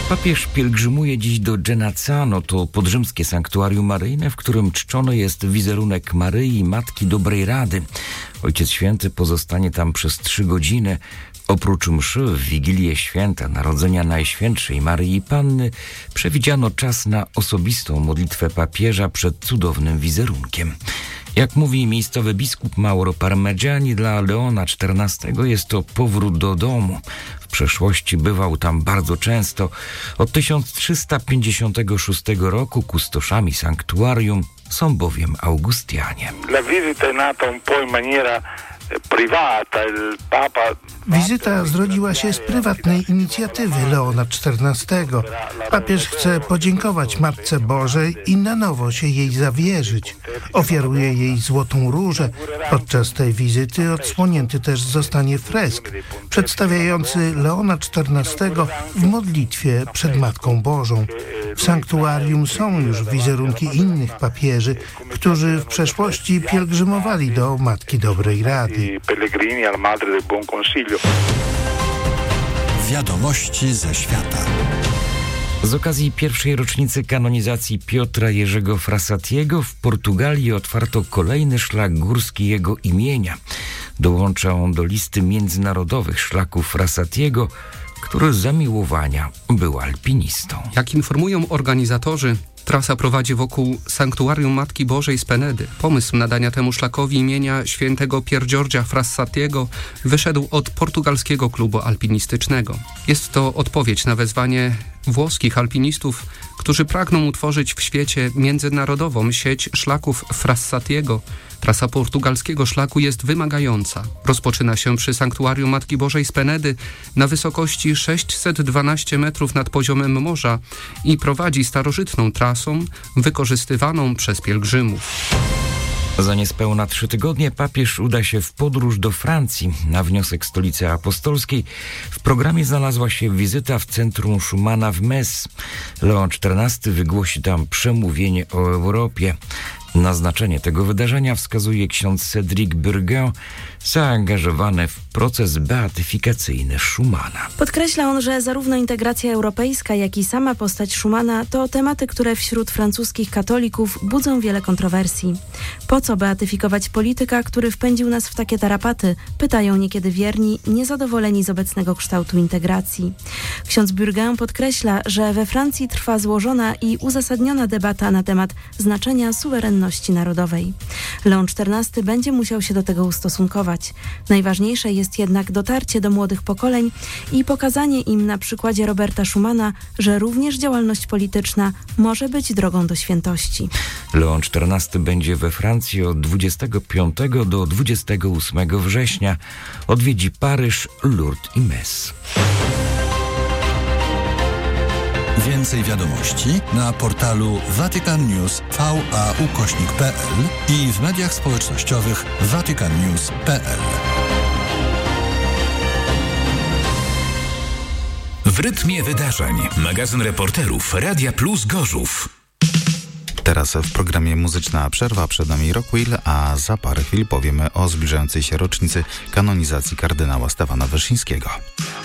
Papież pielgrzymuje dziś do Genazzano, to podrzymskie sanktuarium maryjne, w którym czczony jest wizerunek Maryi, Matki Dobrej Rady. Ojciec Święty pozostanie tam przez 3 godziny. Oprócz mszy w Wigilię Święta Narodzenia Najświętszej Maryi Panny przewidziano czas na osobistą modlitwę papieża przed cudownym wizerunkiem. Jak mówi miejscowy biskup Mauro Parmigiani, dla Leona XIV jest to powrót do domu. W przeszłości bywał tam bardzo często. Od 1356 roku kustoszami sanktuarium są bowiem Augustianie. La visita è nata un po' in maniera privata. Il Papa... Wizyta zrodziła się z prywatnej inicjatywy Leona XIV. Papież chce podziękować Matce Bożej i na nowo się jej zawierzyć. Ofiaruje jej złotą różę. Podczas tej wizyty odsłonięty też zostanie fresk przedstawiający Leona XIV w modlitwie przed Matką Bożą. W sanktuarium są już wizerunki innych papieży, którzy w przeszłości pielgrzymowali do Matki Dobrej Rady. Wiadomości ze świata. Z okazji pierwszej rocznicy kanonizacji Piotra Jerzego Frassatiego w Portugalii otwarto kolejny szlak górski jego imienia. Dołącza on do listy międzynarodowych szlaków Frassatiego, który z zamiłowania był alpinistą. Jak informują organizatorzy, trasa prowadzi wokół Sanktuarium Matki Bożej z Penedy. Pomysł nadania temu szlakowi imienia świętego Pier Giorgia Frassatiego wyszedł od portugalskiego klubu alpinistycznego. Jest to odpowiedź na wezwanie włoskich alpinistów, którzy pragną utworzyć w świecie międzynarodową sieć szlaków Frassatiego. Trasa portugalskiego szlaku jest wymagająca. Rozpoczyna się przy Sanktuarium Matki Bożej z Penedy na wysokości 612 metrów nad poziomem morza i prowadzi starożytną trasą wykorzystywaną przez pielgrzymów. Za niespełna 3 tygodnie papież uda się w podróż do Francji. Na wniosek Stolicy Apostolskiej w programie znalazła się wizyta w centrum Schumana w Metz. Leon XIV wygłosi tam przemówienie o Europie. Na znaczenie tego wydarzenia wskazuje ksiądz Cédric Burguin, zaangażowany w proces beatyfikacyjny Schumana. Podkreśla on, że zarówno integracja europejska, jak i sama postać Schumana to tematy, które wśród francuskich katolików budzą wiele kontrowersji. Po co beatyfikować polityka, który wpędził nas w takie tarapaty? Pytają niekiedy wierni, niezadowoleni z obecnego kształtu integracji. Ksiądz Burguin podkreśla, że we Francji trwa złożona i uzasadniona debata na temat znaczenia suwerenności narodowej. Leon XIV będzie musiał się do tego ustosunkować. Najważniejsze jest jednak dotarcie do młodych pokoleń i pokazanie im na przykładzie Roberta Schumana, że również działalność polityczna może być drogą do świętości. Leon XIV będzie we Francji od 25 do 28 września. Odwiedzi Paryż, Lourdes i Metz. Więcej wiadomości na portalu vaticannews.va/pl i w mediach społecznościowych vaticannews.pl. W rytmie wydarzeń. Magazyn reporterów Radia Plus Gorzów. Teraz w programie Muzyczna Przerwa, przed nami Rockwell, a za parę chwil powiemy o zbliżającej się rocznicy kanonizacji kardynała Stefana Wyszyńskiego.